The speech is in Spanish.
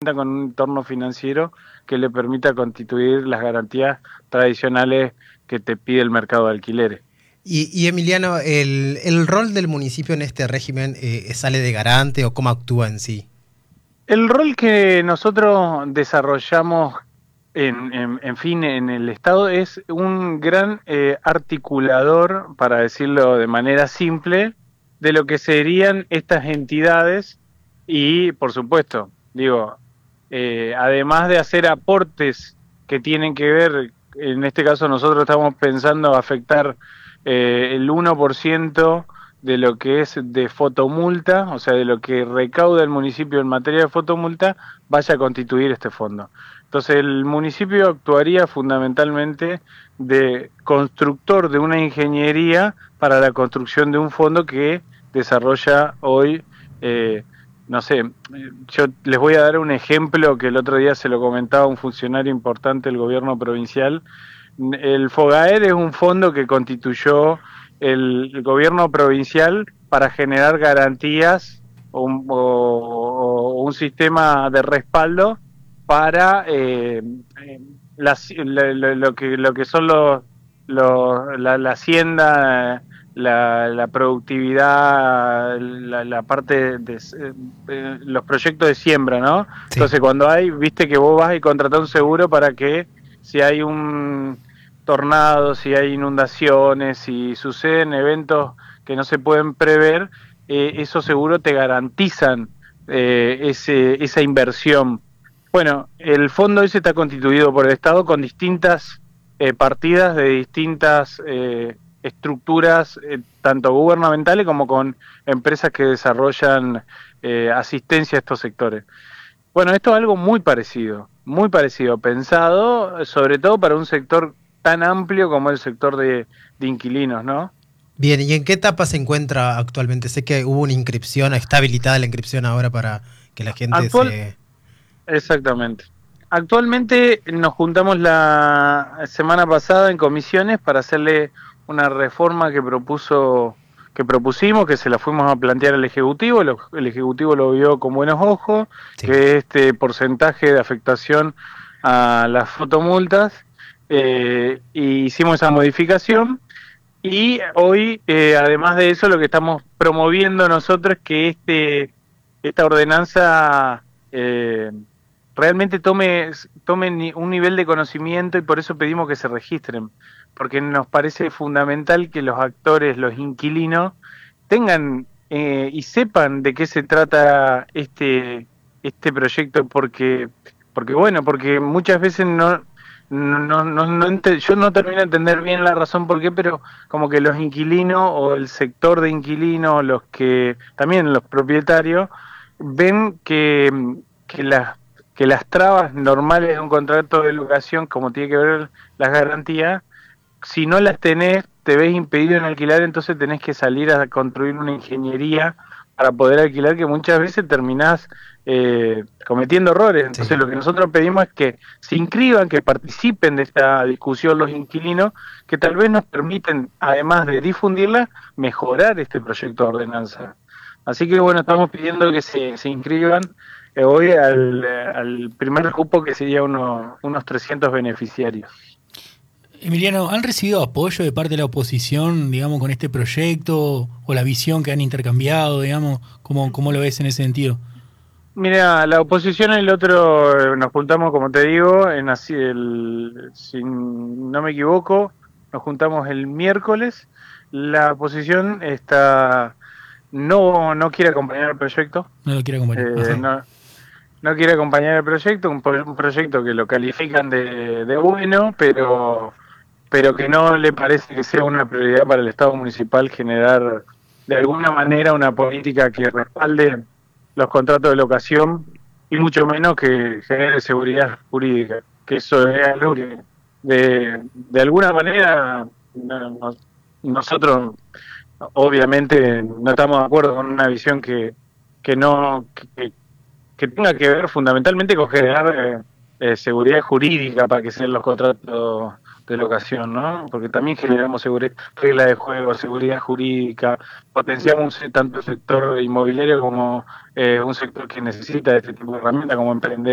con un entorno financiero que le permita constituir las garantías tradicionales que te pide el mercado de alquileres. Y Emiliano, ¿el rol del municipio en este régimen sale de garante o cómo actúa en sí? El rol que nosotros desarrollamos en fin, en el Estado es un gran articulador, para decirlo de manera simple, de lo que serían estas entidades y, por supuesto, digo, además de hacer aportes que tienen que ver, en este caso nosotros estamos pensando afectar el 1% de lo que es de fotomulta, o sea, de lo que recauda el municipio en materia de fotomulta, vaya a constituir este fondo. Entonces el municipio actuaría fundamentalmente de constructor de una ingeniería para la construcción de un fondo que desarrolla hoy, no sé, yo les voy a dar un ejemplo que el otro día se lo comentaba a un funcionario importante del gobierno provincial. El FOGAER es un fondo que constituyó el gobierno provincial para generar garantías o un sistema de respaldo para lo que son la hacienda, la productividad, la parte de los proyectos de siembra, ¿no? Sí. Entonces cuando hay, viste que vos vas y contratás un seguro para que si hay un tornado, si hay inundaciones, si suceden eventos que no se pueden prever, esos seguros te garantizan esa inversión. Bueno, el fondo ese está constituido por el Estado con distintas partidas de distintas estructuras, tanto gubernamentales como con empresas que desarrollan asistencia a estos sectores. Bueno, esto es algo muy parecido, pensado sobre todo para un sector tan amplio como el sector de inquilinos, ¿no? Bien, ¿y en qué etapa se encuentra actualmente? Sé que hubo una inscripción, está habilitada la inscripción ahora para que la gente Actual, se... exactamente. Actualmente nos juntamos la semana pasada en comisiones para hacerle una reforma que propusimos, que se la fuimos a plantear al Ejecutivo. El Ejecutivo lo vio con buenos ojos, Sí. que este porcentaje de afectación a las fotomultas, y hicimos esa modificación. Y hoy, además de eso, lo que estamos promoviendo nosotros es que esta ordenanza realmente tome un nivel de conocimiento, y por eso pedimos que se registren, porque nos parece fundamental que los actores, los inquilinos, tengan y sepan de qué se trata este proyecto, porque muchas veces yo no termino de entender bien la razón por qué, pero como que los inquilinos o el sector de inquilinos, también los propietarios, ven que que las trabas normales de un contrato de locación, como tiene que ver las garantías, si no las tenés, te ves impedido en alquilar, entonces tenés que salir a construir una ingeniería para poder alquilar, que muchas veces terminás cometiendo errores. Entonces Sí. lo que nosotros pedimos es que se inscriban, que participen de esta discusión los inquilinos, que tal vez nos permiten, además de difundirla, mejorar este proyecto de ordenanza. Así que bueno, estamos pidiendo que se inscriban hoy al primer cupo, que sería unos 300 beneficiarios. Emiliano, ¿han recibido apoyo de parte de la oposición, digamos, con este proyecto o la visión que han intercambiado, digamos? ¿Cómo lo ves en ese sentido? Mira, la oposición, el otro, nos juntamos, como te digo, si no me equivoco, nos juntamos el miércoles. La oposición no quiere acompañar el proyecto, No lo quiero acompañar. eh, Ajá. no, no quiere acompañar el proyecto, un proyecto que lo califican de bueno, pero que no le parece que sea una prioridad para el Estado municipal generar de alguna manera una política que respalde los contratos de locación, y mucho menos que genere seguridad jurídica, que eso es algo que de alguna manera nosotros obviamente no estamos de acuerdo con una visión que no que tenga que ver fundamentalmente con generar seguridad jurídica para que sean los contratos de locación, ¿no? Porque también generamos seguridad, reglas de juego, seguridad jurídica, potenciamos tanto el sector inmobiliario como un sector que necesita de este tipo de herramientas como emprender.